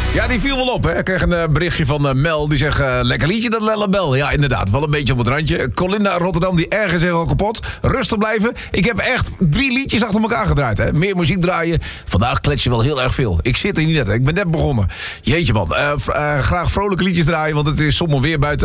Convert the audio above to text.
Ja, die viel wel op, hè. Ik kreeg een berichtje van Mel. Die zegt, lekker liedje dat Lellebel. Ja, inderdaad, wel een beetje op het randje. Colinda Rotterdam, die ergens zich al kapot. Rustig blijven. Ik heb echt 3 liedjes achter elkaar gedraaid, hè. Meer muziek draaien. Vandaag klets je wel heel erg veel. Ik zit er niet net, hè. Ik ben net begonnen. Jeetje, man. Graag vrolijke liedjes draaien, want het is zomer weer buiten.